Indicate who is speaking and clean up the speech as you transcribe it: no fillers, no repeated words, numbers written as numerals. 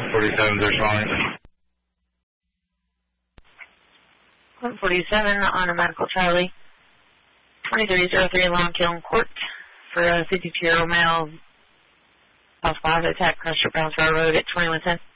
Speaker 1: 147, there's wrong.
Speaker 2: 147 on a medical Charlie. 2303 Long Kiln Court for a 52-year-old male. Possible attack, Crusher Bounce Railroad at 2110.